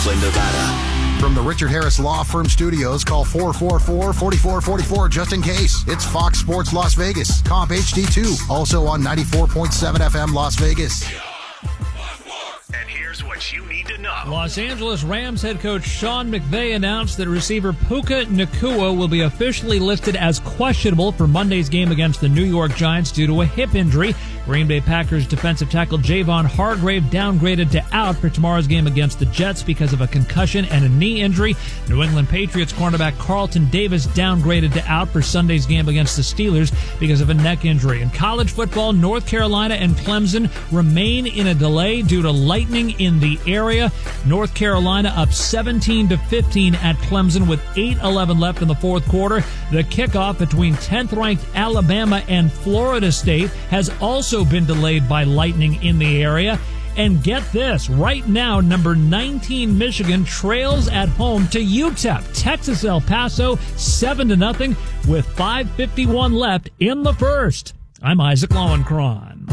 Laughlin, Nevada. From the Richard Harris Law Firm Studios, call 444-4444 just in case. It's Fox Sports Las Vegas, Comp HD2, also on 94.7 FM Las Vegas. And here's what you need to know. Los Angeles Rams head coach Sean McVay announced that receiver Puka Nacua will be officially listed as questionable for Monday's game against the New York Giants due to a hip injury. Green Bay Packers defensive tackle Javon Hargrave downgraded to out for tomorrow's game against the Jets because of a concussion and a knee injury. New England Patriots cornerback Carlton Davis downgraded to out for Sunday's game against the Steelers because of a neck injury. In college football, North Carolina and Clemson remain in a delay due to lightning in the area. North Carolina up 17-15 at Clemson with 8:11 left in the fourth quarter. The kickoff between 10th-ranked Alabama and Florida State has also been delayed by lightning in the area. And get this, right now, number 19 Michigan trails at home to UTEP. Texas El Paso 7-0 with 5:51 left in the first. I'm Isaac Lowenkron.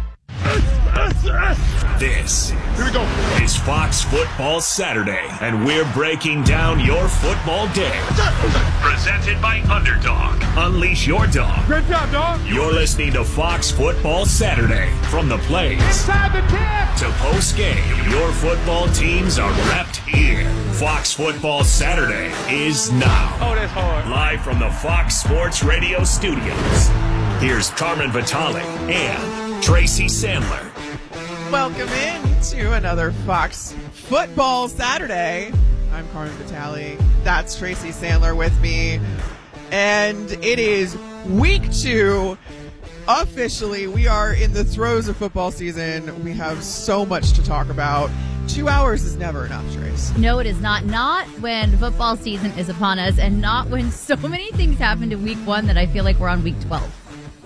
This is Fox Football Saturday, and we're breaking down your football day. Presented by Underdog. Unleash your dog. Good job, dog. You're listening to Fox Football Saturday. From the plays Inside the 10. to post-game, your football teams are repped here. Fox Football Saturday is now. Oh, that's hard. Live from the Fox Sports Radio studios. Here's Carmen Vitale and Tracy Sandler. Welcome in to another Fox Football Saturday. I'm Carmen Vitale. That's Tracy Sandler with me. And it is week 2. Officially, we are in the throes of football season. We have so much to talk about. 2 hours is never enough, Trace. No, it is not. Not when football season is upon us, and not when so many things happened in week 1 that I feel like we're on week 12.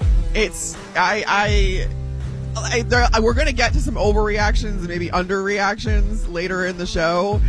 We're going to get to some overreactions and maybe underreactions later in the show.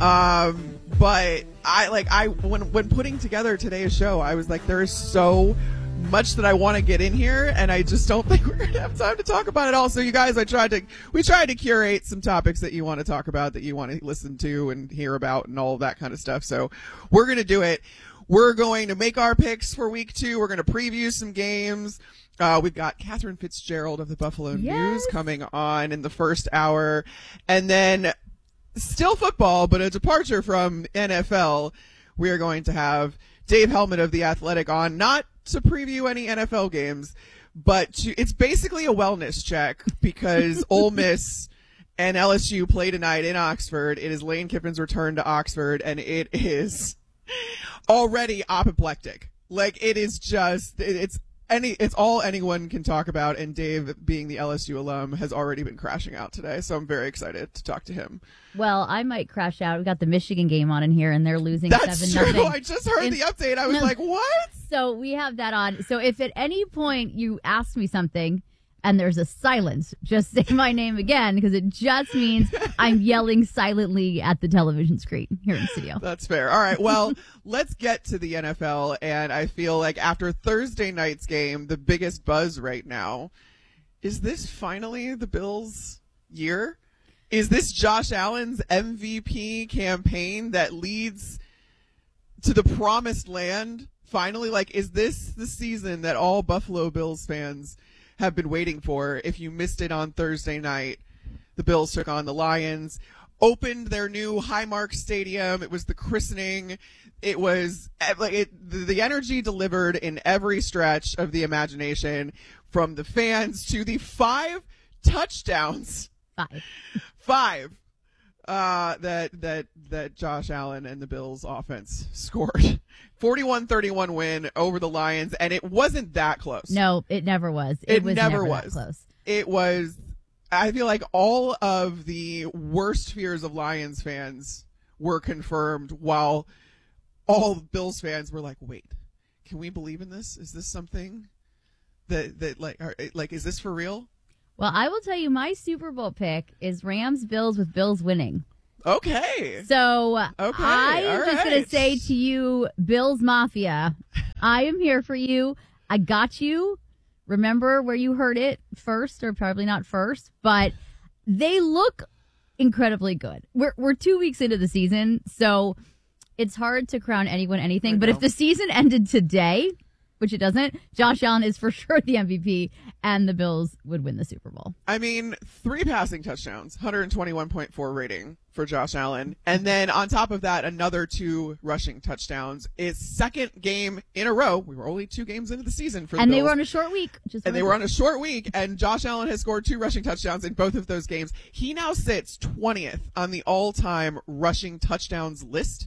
But when putting together today's show, I was like, there is so much that I want to get in here, and I just don't think we're going to have time to talk about it all. So you guys, we tried to curate some topics that you want to talk about, that you want to listen to and hear about and all of that kind of stuff. So we're going to do it. We're going to make our picks for week 2. We're going to preview some games. We've got Catherine Fitzgerald of the Buffalo News coming on in the first hour. And then still football, but a departure from NFL. We are going to have Dave Hellman of The Athletic on, not to preview any NFL games, but it's basically a wellness check because Ole Miss and LSU play tonight in Oxford. It is Lane Kiffin's return to Oxford, and it is already apoplectic. Like, it is just, it's all anyone can talk about, and Dave, being the LSU alum, has already been crashing out today, so I'm very excited to talk to him. Well, I might crash out. We got the Michigan game on in here, and they're losing 7-0. That's true. I just heard the update. I was like, what? So we have that on. So if at any point you ask me something and there's a silence, just say my name again, because it just means I'm yelling silently at the television screen here in the studio. That's fair. All right. Well, let's get to the NFL. And I feel like after Thursday night's game, the biggest buzz right now, is this finally the Bills' year? Is this Josh Allen's MVP campaign that leads to the promised land? Finally, like, is this the season that all Buffalo Bills fans have been waiting for? If you missed it on Thursday night, the Bills took on the Lions, opened their new Highmark Stadium. It was the christening. It was like the energy delivered in every stretch of the imagination, from the fans to the 5 touchdowns. 5 that Josh Allen and the Bills offense scored. 41-31 win over the Lions, and it wasn't that close. No, it never was. It was never that close. It was, I feel like all of the worst fears of Lions fans were confirmed, while all Bills fans were like, wait, can we believe in this? Is this something that like, is this for real? Well, I will tell you, my Super Bowl pick is Rams-Bills with Bills winning. Okay. So I am just going to say to you, Bills Mafia, I am here for you. I got you. Remember where you heard it first, or probably not first, but they look incredibly good. We're 2 weeks into the season, so it's hard to crown anyone anything. But if the season ended today, which it doesn't, Josh Allen is for sure the MVP, and the Bills would win the Super Bowl. I mean, 3 passing touchdowns, 121.4 rating for Josh Allen. And then on top of that, another 2 rushing touchdowns. It's second game in a row. We were only 2 games into the season for the Bills. And they were on a short week. And Josh Allen has scored 2 rushing touchdowns in both of those games. He now sits 20th on the all-time rushing touchdowns list.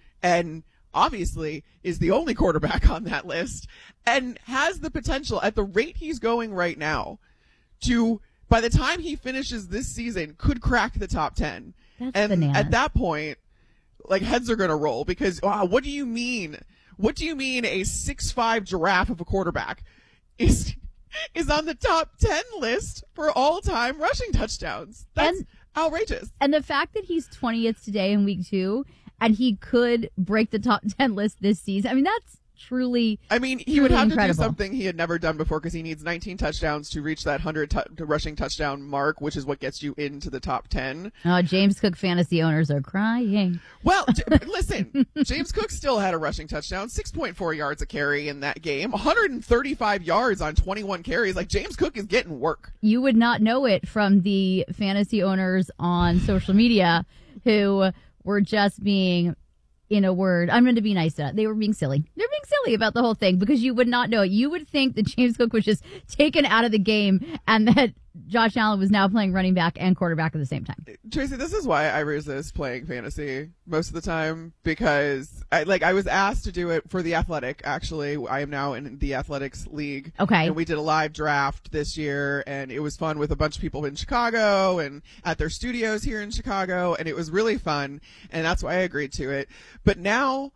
And obviously is the only quarterback on that list and has the potential at the rate he's going right now to, by the time he finishes this season, could crack the top 10. That's and bananas. At that point, like, heads are going to roll because, wow, what do you mean? What do you mean a 6'5" giraffe of a quarterback is on the top 10 list for all-time rushing touchdowns? That's outrageous. And the fact that he's 20th today in week 2 and he could break the top 10 list this season. I mean, that's truly he would have incredible. To do something he had never done before because he needs 19 touchdowns to reach that 100 rushing touchdown mark, which is what gets you into the top 10. Oh, James Cook fantasy owners are crying. Well, listen, James Cook still had a rushing touchdown, 6.4 yards a carry in that game, 135 yards on 21 carries. Like, James Cook is getting work. You would not know it from the fantasy owners on social media who were just being, in a word, I'm going to be nice to that. They were being silly. They're being silly about the whole thing because you would not know it. You would think that James Cook was just taken out of the game and that Josh Allen was now playing running back and quarterback at the same time. Tracy, this is why I resist playing fantasy most of the time because I was asked to do it for The Athletic. Actually, I am now in the Athletics League. Okay. And we did a live draft this year and it was fun with a bunch of people in Chicago and at their studios here in Chicago, and it was really fun, and that's why I agreed to it. But now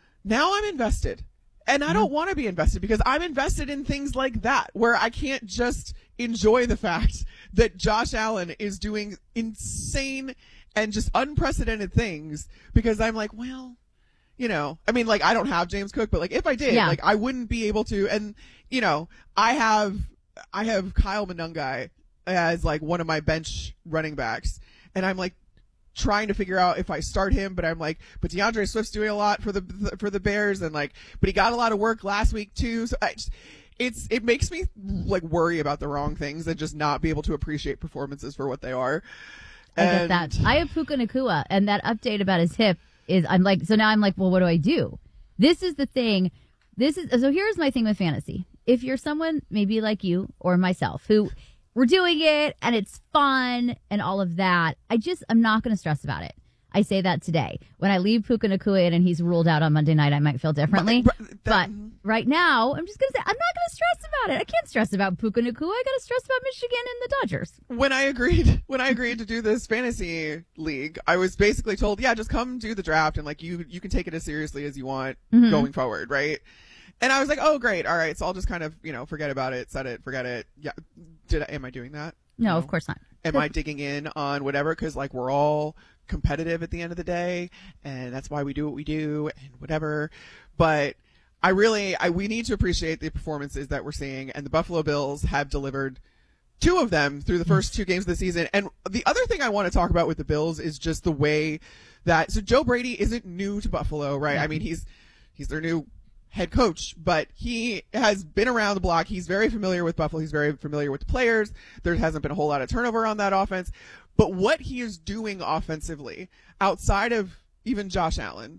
I'm invested. And I don't want to be invested because I'm invested in things like that where I can't just enjoy the fact that Josh Allen is doing insane and just unprecedented things because I'm like, well, you know, I mean, like, I don't have James Cook, but like if I did, like, I wouldn't be able to. And, you know, I have Kyle Monungai as like one of my bench running backs, and I'm like trying to figure out if I start him, but I'm like, but DeAndre Swift's doing a lot for the Bears, and like, but he got a lot of work last week too. So it makes me like worry about the wrong things and just not be able to appreciate performances for what they are. I get that. I have Puka Nacua, and that update about his hip is, now I'm like, well, what do I do? This is the thing. So here's my thing with fantasy. If you're someone maybe like you or myself who we're doing it and it's fun and all of that, I'm not going to stress about it. I say that today. When I leave Puka Nacua in and he's ruled out on Monday night, I might feel differently. But right now, I'm just going to say, I'm not going to stress about it. I can't stress about Puka Nacua. I got to stress about Michigan and the Dodgers. When I agreed to do this fantasy league, I was basically told, yeah, just come do the draft and like you can take it as seriously as you want going forward, right? And I was like, oh, great. All right. So I'll just kind of, forget about it, set it, forget it. Yeah. Am I doing that? No, of course not. Am I digging in on whatever? Because like we're all competitive at the end of the day, and that's why we do what we do and whatever. But we need to appreciate the performances that we're seeing, and the Buffalo Bills have delivered 2 of them through the first 2 games of the season. And the other thing I want to talk about with the Bills is just the way that, so Joe Brady isn't new to Buffalo, right? I mean, he's their new head coach, but he has been around the block. He's very familiar with Buffalo. He's very familiar with the players. There hasn't been a whole lot of turnover on that offense. But what he is doing offensively, outside of even Josh Allen,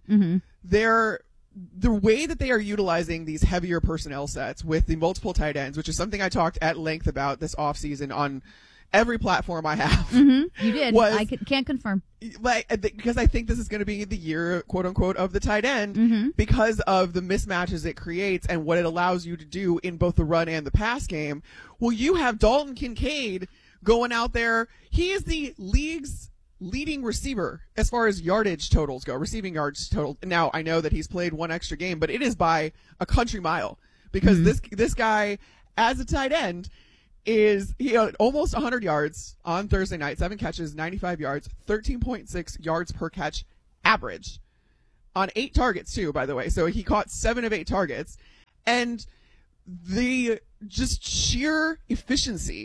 the way that they are utilizing these heavier personnel sets with the multiple tight ends, which is something I talked at length about this offseason on every platform I have. You did. I can't confirm. Because I think this is going to be the year, quote unquote, of the tight end because of the mismatches it creates and what it allows you to do in both the run and the pass game. Well, you have Dalton Kincaid going out there. He is the league's leading receiver as far as yardage totals go, receiving yards total. Now, I know that he's played 1 extra game, but it is by a country mile because this guy, as a tight end, he had almost 100 yards on Thursday night, 7 catches, 95 yards, 13.6 yards per catch average on 8 targets too, by the way. So he caught 7 of 8 targets, and the just sheer efficiency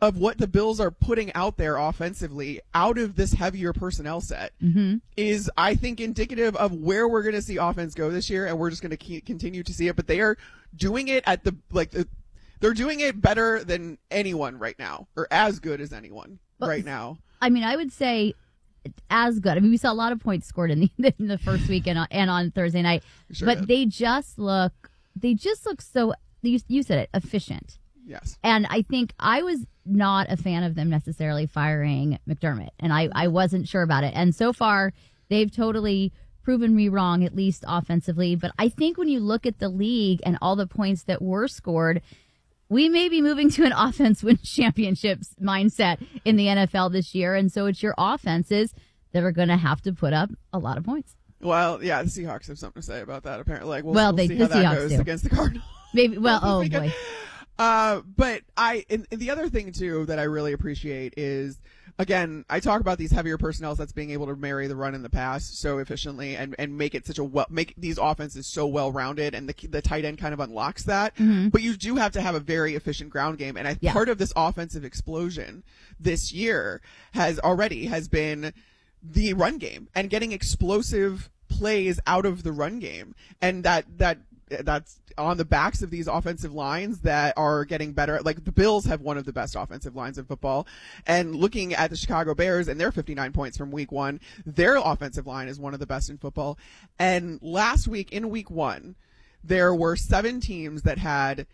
of what the Bills are putting out there offensively out of this heavier personnel set is, I think, indicative of where we're going to see offense go this year, and we're just going to continue to see it. But they are doing it at they're doing it better than anyone right now, or as good as anyone right now. I mean, I would say as good. I mean, we saw a lot of points scored in the first week and on Thursday night, but they just look so, you said it, efficient. Yes. And I think I was not a fan of them necessarily firing McDermott, and I wasn't sure about it. And so far, they've totally proven me wrong, at least offensively. But I think when you look at the league and all the points that were scored, we may be moving to an offense wins championships mindset in the NFL this year. And so it's your offenses that are going to have to put up a lot of points. Well, yeah, the Seahawks have something to say about that, apparently. Like, we'll the see how that Seahawks goes do. against the Cardinals. Maybe. Well, oh, boy. But and the other thing, too, that I really appreciate is, again, I talk about these heavier personnel that's being able to marry the run and the pass so efficiently and make it make these offenses so well-rounded, and the tight end kind of unlocks that. Mm-hmm. But you do have to have a very efficient ground game. And part of this offensive explosion this year has been the run game and getting explosive plays out of the run game. And that's on the backs of these offensive lines that are getting better. Like, the Bills have one of the best offensive lines in football. And looking at the Chicago Bears and their 59 points from week 1, their offensive line is one of the best in football. And last week, in week 1, there were 7 teams that had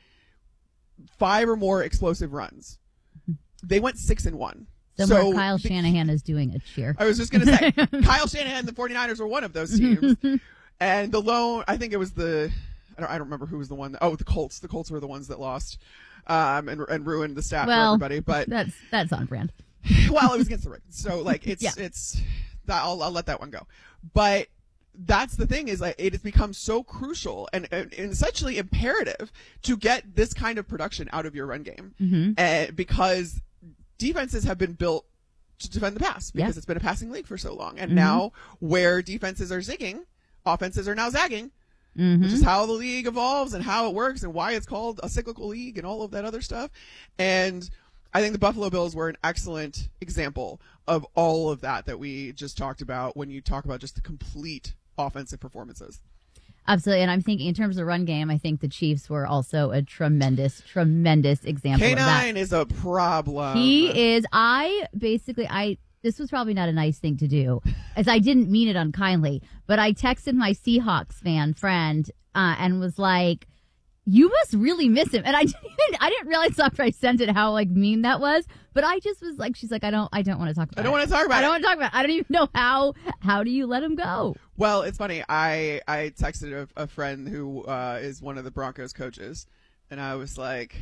5 or more explosive runs. They went 6-1. So Kyle Shanahan is doing a cheer. I was just going to say, Kyle Shanahan and the 49ers were one of those teams. And I think it was I don't remember who was the one. The Colts. The Colts were the ones that lost, and ruined the stat for everybody. But that's on brand. Well, it was against the Ravens, so like it's I'll let that one go. But that's the thing, is like, it has become so crucial and essentially imperative to get this kind of production out of your run game, because defenses have been built to defend the pass, because it's been a passing league for so long, and now where defenses are zigging, offenses are now zagging. Which is how the league evolves and how it works and why it's called a cyclical league and all of that other stuff. And I think the Buffalo Bills were an excellent example of all of that we just talked about when you talk about just the complete offensive performances. Absolutely. And I'm thinking in terms of run game, I think the Chiefs were also a tremendous, tremendous example of that. K9 is a problem. He is. This was probably not a nice thing to do, as I didn't mean it unkindly, but I texted my Seahawks fan friend and was like, "You must really miss him." And I didn't realize after I sent it how like mean that was, but I just was like, she's like, I don't want to talk about it. I don't want to talk about it. I don't even know how do you let him go? Well, it's funny. I texted a friend who is one of the Broncos coaches, and I was like,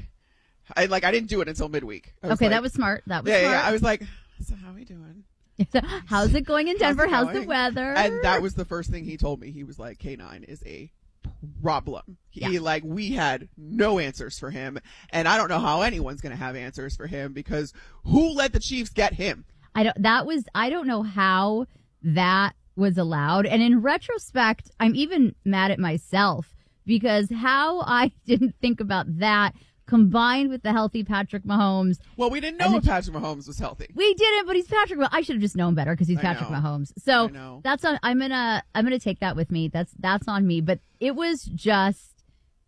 I didn't do it until midweek. Okay, that was smart. That was smart. Yeah. I was like, so how are we doing? How's it going in Denver? How's the weather? And that was the first thing he told me. He was like, K9 is a problem. We had no answers for him, and I don't know how anyone's going to have answers for him, because who let the Chiefs get him? I don't know how that was allowed. And in retrospect, I'm even mad at myself, because how I didn't think about that, combined with the healthy Patrick Mahomes. Well, we didn't know if Patrick Mahomes was healthy. We didn't, but he's Patrick. I should have just known better, because he's Patrick Mahomes. So that's on. I'm gonna take that with me. That's on me. But it was just,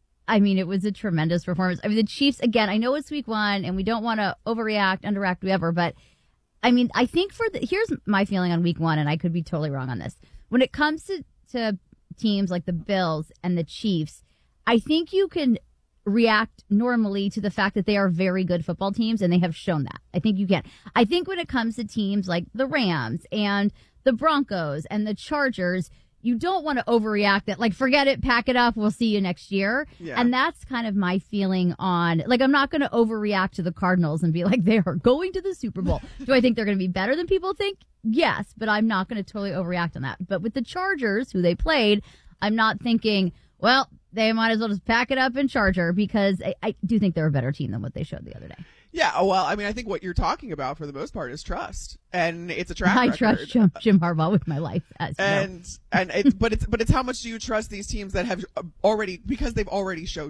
it was a tremendous performance. The Chiefs, again, I know it's week 1 and we don't want to overreact, underreact, whatever. But I think here's my feeling on week 1, and I could be totally wrong on this. When it comes to teams like the Bills and the Chiefs, I think you can react normally to the fact that they are very good football teams, and they have shown that. I think you can. I think when it comes to teams like the Rams and the Broncos and the Chargers, you don't want to overreact that, like, forget it, pack it up, we'll see you next year. Yeah. And that's kind of my feeling on, like, I'm not going to overreact to the Cardinals and be like, they are going to the Super Bowl. Do I think they're going to be better than people think? Yes, but I'm not going to totally overreact on that. But with the Chargers, who they played, I'm not thinking, well, they might as well just pack it up and Charger, because I do think they're a better team than what they showed the other day. Yeah, well, I think what you're talking about for the most part is trust, and it's a track record. I trust Jim Harbaugh with my life, as you know. But it's how much do you trust these teams that have already, because they've already showed